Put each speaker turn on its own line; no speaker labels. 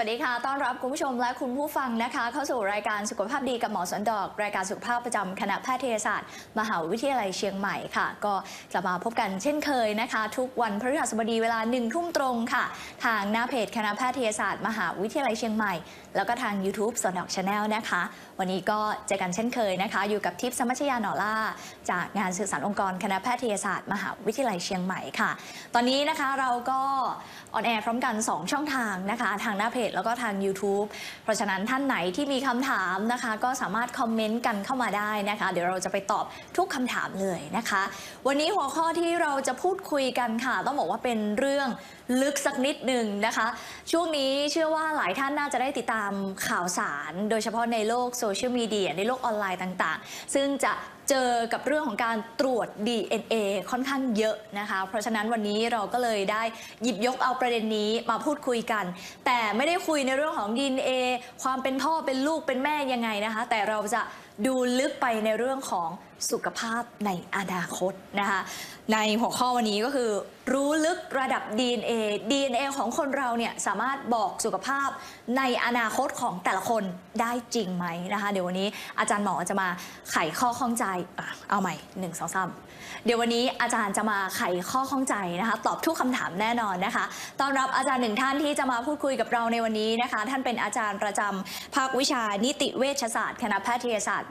วัสดีค่ะต้อนรับคุณผู้ชมและคุณผู้ฟังนะคะเข้าสู่รายการสุขภาพดีกับหมอสวนดอกรายการสุขภาพประจำคณะแพทยศาสตร์มหาวิทยาลัยเชียงใหม่ค่ะก็จะมาพบกันเช่นเคยนะคะทุกวันพฤหัสบดีเวลา1 ทุ่มตรงค่ะทางหน้าเพจคณะแพทยศาสตร์มหาวิทยาลัยเชียงใหม่แล้วก็ทาง YouTube สวนดอก Channel นะคะวันนี้ก็เจอกันเช่นเคยนะคะอยู่กับทิพย์สมัชยาหน่อล่าจากงานสื่อสารองค์กรคณะแพทยศาสตร์มหาวิทยาลัยเชียงใหม่ค่ะตอนนี้นะคะเราก็ออนแอร์พร้อมกัน2ช่องทางนะคะทางหน้าเพจแล้วก็ทาง YouTube เพราะฉะนั้นท่านไหนที่มีคำถามนะคะก็สามารถคอมเมนต์กันเข้ามาได้นะคะเดี๋ยวเราจะไปตอบทุกคำถามเลยนะคะวันนี้หัวข้อที่เราจะพูดคุยกันค่ะต้องบอกว่าเป็นเรื่องลึกสักนิดหนึ่งนะคะช่วงนี้เชื่อว่าหลายท่านน่าจะได้ติดตามข่าวสารโดยเฉพาะในโลกโซเชียลมีเดียในโลกออนไลน์ต่างๆซึ่งจะเจอกับเรื่องของการตรวจ DNA ค่อนข้างเยอะนะคะเพราะฉะนั้นวันนี้เราก็เลยได้หยิบยกเอาประเด็นนี้มาพูดคุยกันแต่ไม่ได้คุยในเรื่องของ DNA ความเป็นพ่อเป็นลูกเป็นแม่ยังไงนะคะแต่เราจะดูลึกไปในเรื่องของสุขภาพในอนาคตนะคะในหัวข้อวันนี้ก็คือรู้ลึกระดับ DNA ของคนเราเนี่ยสามารถบอกสุขภาพในอนาคตของแต่ละคนได้จริงไหมนะคะเดี๋ยววันนี้อาจารย์หมอจะมาไขข้อข้องใจเอาใหม่1 2 3เดี๋ยววันนี้อาจารย์จะมาไขข้อข้องใจนะคะตอบทุกคำถามแน่นอนนะคะต้อนรับอาจารย์1 ท่านที่จะมาพูดคุยกับเราในวันนี้นะคะท่านเป็นอาจารย์ประจำภาควิชานิติเวชศาสตร์คณะแพทยศาสตร์